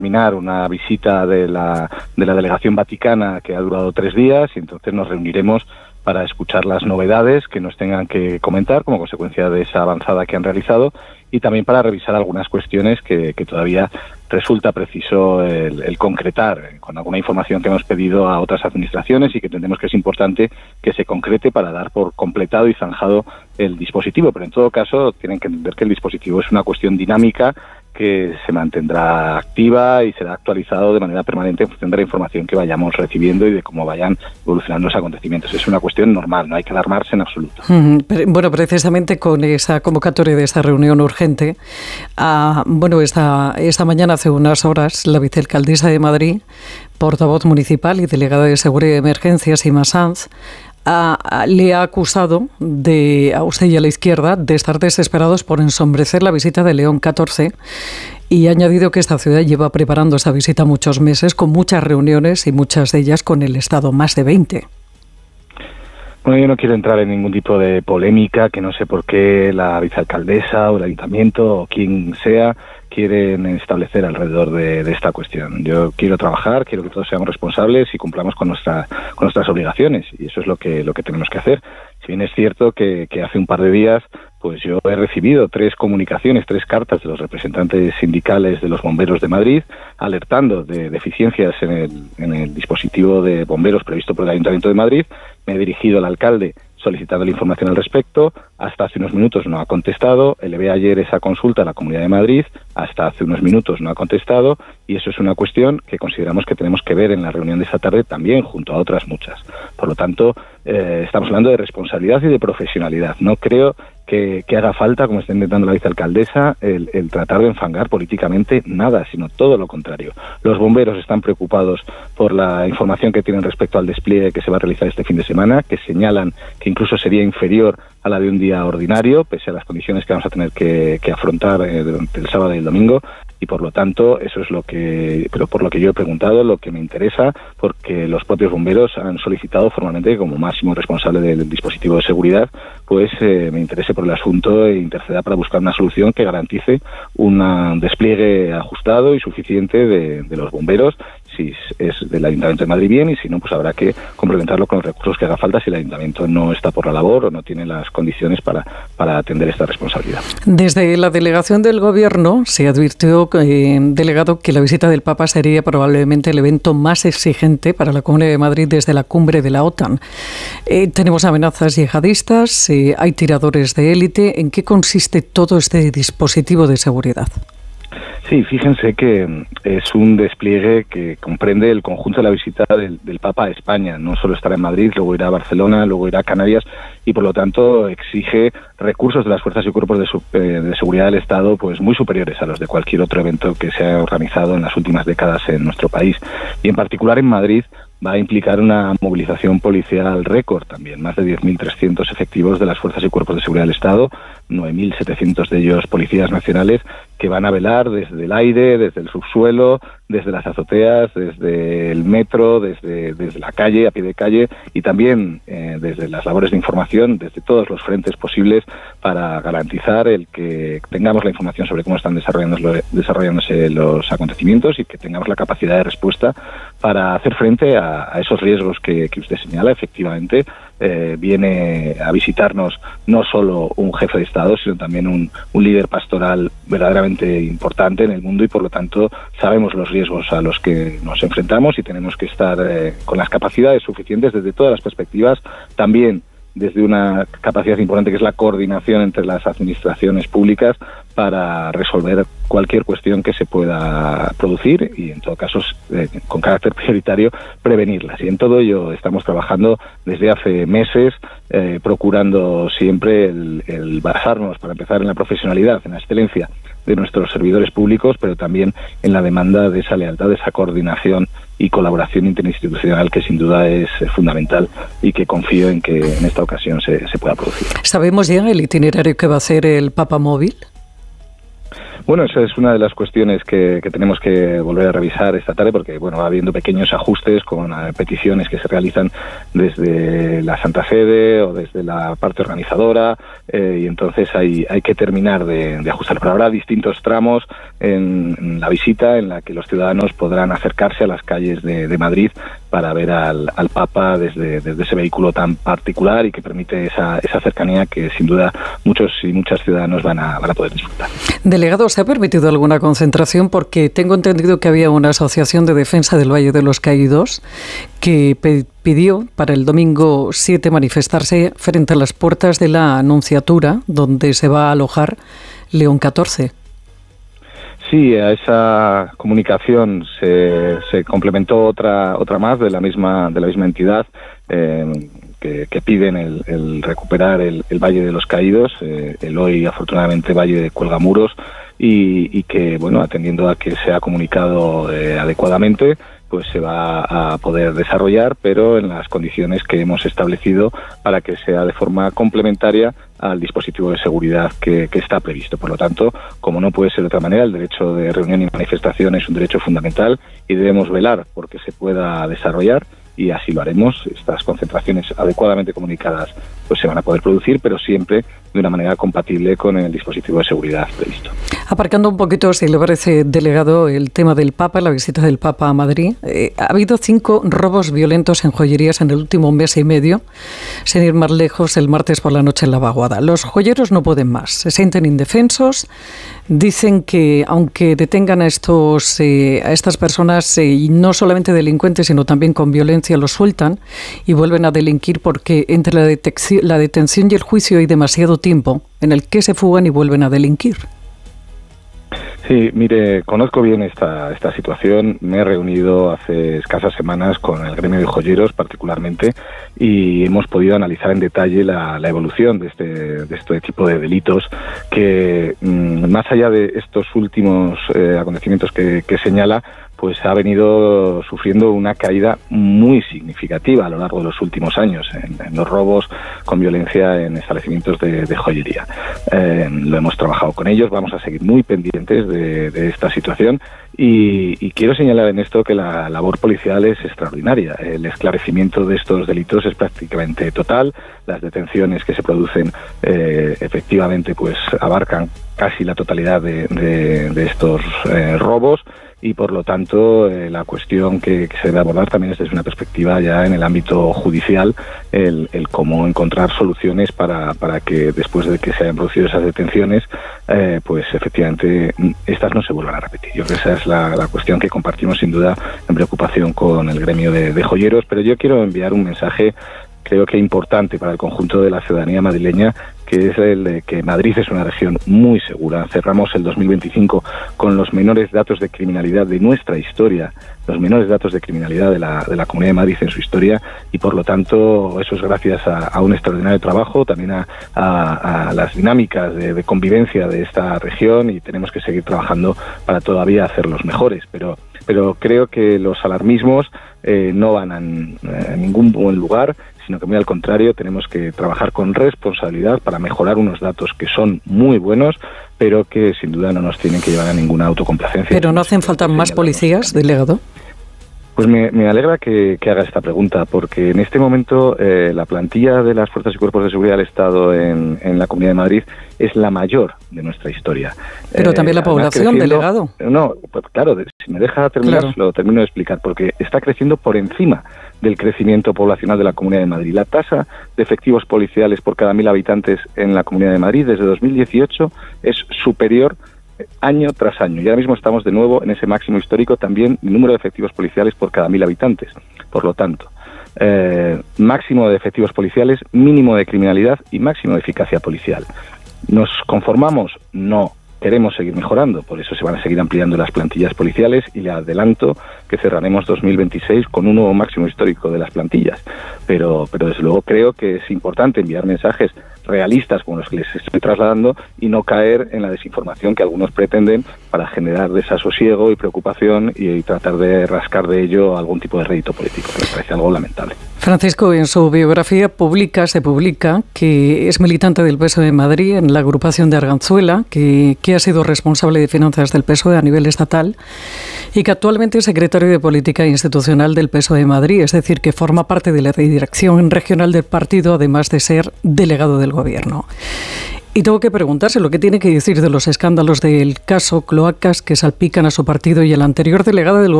terminar una visita de la delegación vaticana que ha durado 3 días y entonces nos reuniremos para escuchar las novedades que nos tengan que comentar como consecuencia de esa avanzada que han realizado y también para revisar algunas cuestiones que todavía resulta preciso el concretar con alguna información que hemos pedido a otras administraciones y que entendemos que es importante que se concrete para dar por completado y zanjado el dispositivo. Pero en todo caso tienen que entender que el dispositivo es una cuestión dinámica que se mantendrá activa y será actualizado de manera permanente en función de la información que vayamos recibiendo y de cómo vayan evolucionando los acontecimientos. Es una cuestión normal, no hay que alarmarse en absoluto. Bueno, precisamente con esa convocatoria de esa reunión urgente, esta mañana hace unas horas la vicealcaldesa de Madrid, portavoz municipal y delegada de Seguridad y Emergencias, Imma Sanz, le ha acusado a usted y a la izquierda de estar desesperados por ensombrecer la visita de León XIV y ha añadido que esta ciudad lleva preparando esa visita muchos meses con muchas reuniones y muchas de ellas con el Estado, más de 20. Bueno, yo no quiero entrar en ningún tipo de polémica, que no sé por qué la vicealcaldesa o el ayuntamiento o quien sea quieren establecer alrededor de esta cuestión. Yo quiero trabajar, quiero que todos seamos responsables y cumplamos con nuestras obligaciones y eso es lo que tenemos que hacer. Si bien es cierto que hace un par de días pues yo he recibido 3 comunicaciones, 3 cartas de los representantes sindicales de los bomberos de Madrid alertando de deficiencias en el dispositivo de bomberos previsto por el Ayuntamiento de Madrid. Me he dirigido al alcalde solicitando la información al respecto. Hasta hace unos minutos no ha contestado. Elevé ayer esa consulta a la Comunidad de Madrid. Hasta hace unos minutos no ha contestado. Y eso es una cuestión que consideramos que tenemos que ver en la reunión de esta tarde también, junto a otras muchas. Por lo tanto, estamos hablando de responsabilidad y de profesionalidad. No creo que haga falta, como está intentando la vicealcaldesa, el tratar de enfangar políticamente nada, sino todo lo contrario. Los bomberos están preocupados por la información que tienen respecto al despliegue que se va a realizar este fin de semana, que señalan que incluso sería inferior a la de un día ordinario, pese a las condiciones que vamos a tener que afrontar durante el sábado y el domingo. Y por lo tanto, eso es pero por lo que yo he preguntado, lo que me interesa, porque los propios bomberos han solicitado formalmente, como máximo responsable del dispositivo de seguridad, pues me interese por el asunto e interceda para buscar una solución que garantice un despliegue ajustado y suficiente de los bomberos, si es del Ayuntamiento de Madrid bien, y si no, pues habrá que complementarlo con los recursos que haga falta si el Ayuntamiento no está por la labor o no tiene las condiciones para atender esta responsabilidad. Desde la delegación del Gobierno se advirtió, delegado, que la visita del Papa sería probablemente el evento más exigente para la Comunidad de Madrid desde la cumbre de la OTAN. Tenemos amenazas yihadistas, hay tiradores de élite. ¿En qué consiste todo este dispositivo de seguridad? Sí, fíjense que es un despliegue que comprende el conjunto de la visita del Papa a España. No solo estará en Madrid, luego irá a Barcelona, luego irá a Canarias y por lo tanto exige recursos de las fuerzas y cuerpos de seguridad del Estado pues muy superiores a los de cualquier otro evento que se ha organizado en las últimas décadas en nuestro país. Y en particular en Madrid va a implicar una movilización policial récord también, más de 10.300 efectivos de las fuerzas y cuerpos de seguridad del Estado, 9.700 de ellos policías nacionales, que van a velar desde el aire, desde el subsuelo, desde las azoteas, desde el metro, desde la calle, a pie de calle, y también desde las labores de información, desde todos los frentes posibles, para garantizar el que tengamos la información sobre cómo están desarrollándose los acontecimientos y que tengamos la capacidad de respuesta para hacer frente a esos riesgos que usted señala. Efectivamente, viene a visitarnos no solo un jefe de Estado, sino también un líder pastoral verdaderamente importante en el mundo y por lo tanto sabemos los riesgos a los que nos enfrentamos y tenemos que estar con las capacidades suficientes desde todas las perspectivas, también desde una capacidad importante que es la coordinación entre las administraciones públicas para resolver cualquier cuestión que se pueda producir y en todo caso con carácter prioritario prevenirlas. Y en todo ello estamos trabajando desde hace meses procurando siempre el basarnos, para empezar, en la profesionalidad, en la excelencia de nuestros servidores públicos, pero también en la demanda de esa lealtad, de esa coordinación y colaboración interinstitucional que sin duda es fundamental y que confío en que en esta ocasión se pueda producir. ¿Sabemos ya el itinerario que va a hacer el Papa móvil? Bueno, esa es una de las cuestiones que tenemos que volver a revisar esta tarde, porque bueno, va habiendo pequeños ajustes con peticiones que se realizan desde la Santa Sede o desde la parte organizadora, y entonces hay que terminar de ajustar. Pero habrá distintos tramos en la visita en la que los ciudadanos podrán acercarse a las calles de Madrid para ver al Papa desde ese vehículo tan particular y que permite esa cercanía que sin duda muchos y muchas ciudadanos van a poder disfrutar. Delegado, ¿se ha permitido alguna concentración? Porque tengo entendido que había una asociación de defensa del Valle de los Caídos que pidió para el domingo 7 manifestarse frente a las puertas de la Anunciatura, donde se va a alojar León XIV. Sí, a esa comunicación se complementó otra más de la misma entidad que piden el recuperar el Valle de los Caídos, el hoy afortunadamente Valle de Cuelgamuros, y que, bueno, atendiendo a que se ha comunicado adecuadamente, pues se va a poder desarrollar, pero en las condiciones que hemos establecido para que sea de forma complementaria al dispositivo de seguridad que está previsto. Por lo tanto, como no puede ser de otra manera, el derecho de reunión y manifestación es un derecho fundamental y debemos velar porque se pueda desarrollar, y así lo haremos. Estas concentraciones adecuadamente comunicadas pues se van a poder producir, pero siempre de una manera compatible con el dispositivo de seguridad previsto. Aparcando un poquito, si le parece, delegado, el tema del Papa, la visita del Papa a Madrid, ha habido 5 robos violentos en joyerías en el último mes y medio, sin ir más lejos, el martes por la noche en La Vaguada. Los joyeros no pueden más, se sienten indefensos, dicen que aunque detengan a estas personas, y no solamente delincuentes, sino también con violencia, los sueltan y vuelven a delinquir porque entre la detención y el juicio hay demasiado tiempo en el que se fugan y vuelven a delinquir. Sí, mire, conozco bien esta situación. Me he reunido hace escasas semanas con el gremio de joyeros particularmente y hemos podido analizar en detalle la evolución de este tipo de delitos que, más allá de estos últimos acontecimientos que señala, pues ha venido sufriendo una caída muy significativa a lo largo de los últimos años en los robos con violencia en establecimientos de joyería. Lo hemos trabajado con ellos, vamos a seguir muy pendientes de esta situación y quiero señalar en esto que la labor policial es extraordinaria. El esclarecimiento de estos delitos es prácticamente total. Las detenciones que se producen efectivamente pues abarcan casi la totalidad de estos robos. Y por lo tanto la cuestión que se debe abordar también es desde una perspectiva ya en el ámbito judicial, el cómo encontrar soluciones para que después de que se hayan producido esas detenciones, pues efectivamente estas no se vuelvan a repetir. Yo creo que esa es la cuestión que compartimos sin duda en preocupación con el gremio de joyeros, pero yo quiero enviar un mensaje creo que importante para el conjunto de la ciudadanía madrileña, que es el de que Madrid es una región muy segura. Cerramos el 2025 con los menores datos de criminalidad de nuestra historia, los menores datos de criminalidad de la Comunidad de Madrid en su historia, y por lo tanto eso es gracias a un extraordinario trabajo, también a las dinámicas de convivencia de esta región, y tenemos que seguir trabajando para todavía hacerlos mejores, pero creo que los alarmismos no van a ningún buen lugar, sino que muy al contrario, tenemos que trabajar con responsabilidad para mejorar unos datos que son muy buenos, pero que sin duda no nos tienen que llevar a ninguna autocomplacencia. ¿Pero no hacen falta más policías, delegado? Pues me alegra que haga esta pregunta, porque en este momento la plantilla de las Fuerzas y Cuerpos de Seguridad del Estado en la Comunidad de Madrid es la mayor de nuestra historia. Pero también la población, delegado. No, pues claro, si me deja terminar, claro, lo termino de explicar, porque está creciendo por encima del crecimiento poblacional de la Comunidad de Madrid. La tasa de efectivos policiales por cada 1.000 habitantes en la Comunidad de Madrid desde 2018 es superior año tras año. Y ahora mismo estamos de nuevo en ese máximo histórico también el número de efectivos policiales por cada 1.000 habitantes. Por lo tanto, máximo de efectivos policiales, mínimo de criminalidad y máximo de eficacia policial. ¿Nos conformamos? No. Queremos seguir mejorando, por eso se van a seguir ampliando las plantillas policiales y le adelanto que cerraremos 2026 con un nuevo máximo histórico de las plantillas. Pero desde luego creo que es importante enviar mensajes realistas como los que les estoy trasladando y no caer en la desinformación que algunos pretenden para generar desasosiego y preocupación y tratar de rascar de ello algún tipo de rédito político, que me parece algo lamentable. Francisco, en su biografía se publica que es militante del PSOE de Madrid en la agrupación de Arganzuela, que ha sido responsable de finanzas del PSOE a nivel estatal y que actualmente es secretario de Política Institucional del PSOE de Madrid, es decir, que forma parte de la dirección regional del partido, además de ser delegado del Gobierno. Y tengo que preguntárselo, ¿qué tiene que decir de los escándalos del caso Cloacas que salpican a su partido y el anterior delegado del